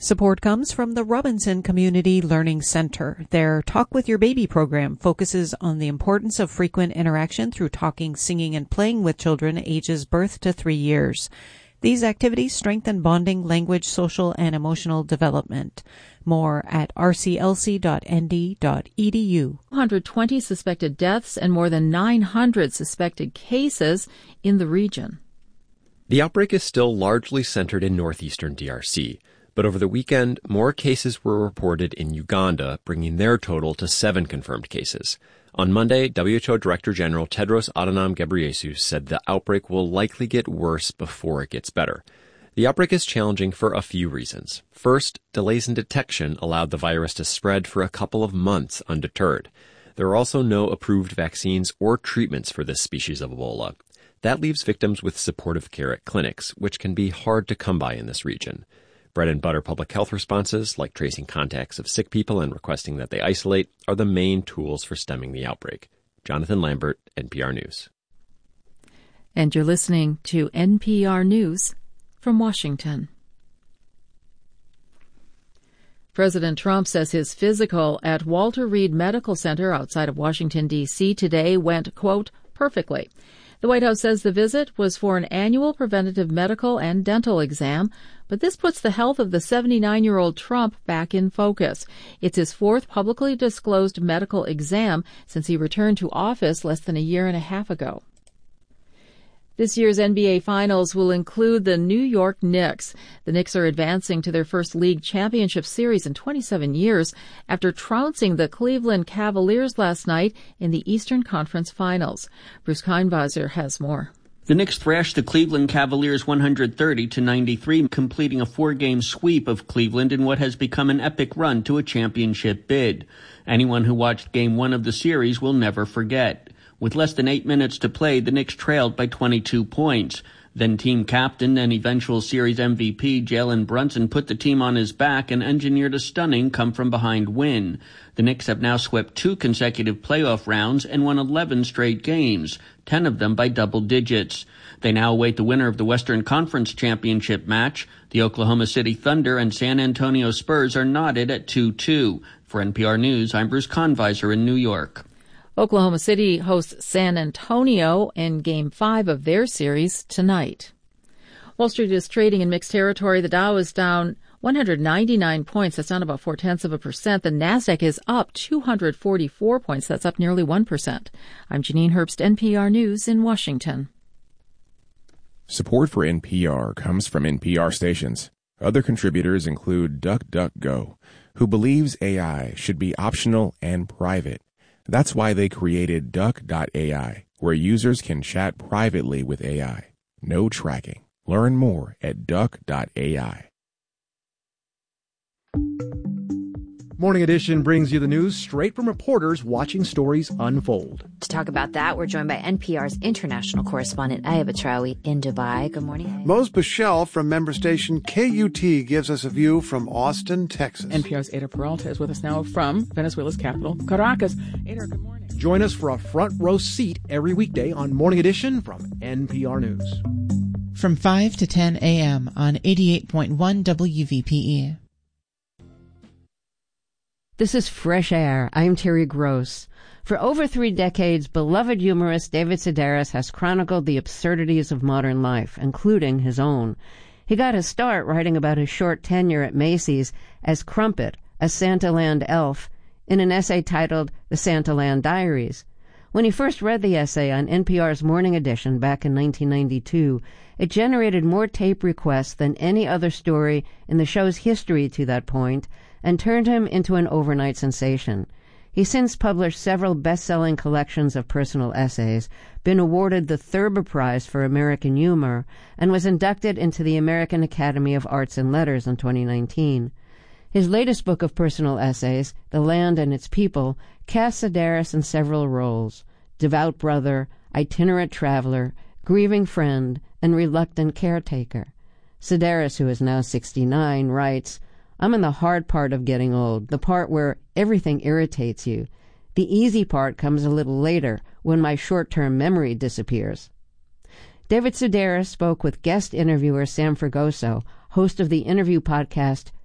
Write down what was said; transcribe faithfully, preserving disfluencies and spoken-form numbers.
Support comes from the Robinson Community Learning Center. Their Talk with Your Baby program focuses on the importance of frequent interaction through talking, singing, and playing with children ages birth to three years. These activities strengthen bonding, language, social, and emotional development. More at r c l c dot n d dot e d u. one hundred twenty suspected deaths and more than nine hundred suspected cases in the region. The outbreak is still largely centered in northeastern D R C. But over the weekend, more cases were reported in Uganda, bringing their total to seven confirmed cases. On Monday, W H O Director General Tedros Adhanom Ghebreyesus said the outbreak will likely get worse before it gets better. The outbreak is challenging for a few reasons. First, delays in detection allowed the virus to spread for a couple of months undeterred. There are also no approved vaccines or treatments for this species of Ebola. That leaves victims with supportive care at clinics, which can be hard to come by in this region. Bread-and-butter public health responses, like tracing contacts of sick people and requesting that they isolate, are the main tools for stemming the outbreak. Jonathan Lambert, N P R News. And you're listening to N P R News from Washington. President Trump says his physical at Walter Reed Medical Center outside of Washington, D C today went, quote, perfectly. The White House says the visit was for an annual preventative medical and dental exam, but this puts the health of the seventy-nine-year-old Trump back in focus. It's his fourth publicly disclosed medical exam since he returned to office less than a year and a half ago. This year's N B A Finals will include the New York Knicks. The Knicks are advancing to their first league championship series in twenty-seven years after trouncing the Cleveland Cavaliers last night in the Eastern Conference Finals. Bruce Keinweiser has more. The Knicks thrashed the Cleveland Cavaliers one hundred thirty to ninety-three, completing a four-game sweep of Cleveland in what has become an epic run to a championship bid. Anyone who watched Game one of the series will never forget. With less than eight minutes to play, the Knicks trailed by twenty-two points. Then team captain and eventual series M V P Jalen Brunson put the team on his back and engineered a stunning come-from-behind win. The Knicks have now swept two consecutive playoff rounds and won eleven straight games, ten of them by double digits. They now await the winner of the Western Conference Championship match. The Oklahoma City Thunder and San Antonio Spurs are knotted at two two. For N P R News, I'm Bruce Keinweiser in New York. Oklahoma City hosts San Antonio in Game five of their series tonight. Wall Street is trading in mixed territory. The Dow is down one hundred ninety-nine points. That's down about four-tenths of a percent. The Nasdaq is up two hundred forty-four points. That's up nearly one percent. I'm Janine Herbst, N P R News in Washington. Support for N P R comes from N P R stations. Other contributors include DuckDuckGo, who believes A I should be optional and private. That's why they created Duck dot A I, where users can chat privately with A I. No tracking. Learn more at Duck dot A I. Morning Edition brings you the news straight from reporters watching stories unfold. To talk about that, we're joined by N P R's international correspondent, Ayah Batrawi, in Dubai. Good morning. Mose Bichelle from member station K U T gives us a view from Austin, Texas. N P R's Ada Peralta is with us now from Venezuela's capital, Caracas. Ada, good morning. Join us for a front row seat every weekday on Morning Edition from N P R News. From five to ten a.m. on eighty-eight point one W V P E. This is Fresh Air. I'm Terry Gross. For over three decades, beloved humorist David Sedaris has chronicled the absurdities of modern life, including his own. He got his start writing about his short tenure at Macy's as Crumpet, a Santaland elf, in an essay titled The Santaland Diaries. When he first read the essay on N P R's Morning Edition back in nineteen ninety-two, it generated more tape requests than any other story in the show's history to that point, and turned him into an overnight sensation. He's since published several best-selling collections of personal essays, been awarded the Thurber Prize for American Humor, and was inducted into the American Academy of Arts and Letters in twenty nineteen. His latest book of personal essays, The Land and Its People, casts Sedaris in several roles: devout brother, itinerant traveler, grieving friend, and reluctant caretaker. Sedaris, who is now sixty-nine, writes, I'm in the hard part of getting old, the part where everything irritates you. The easy part comes a little later, when my short-term memory disappears. David Sedaris spoke with guest interviewer Sam Fragoso, host of the interview podcast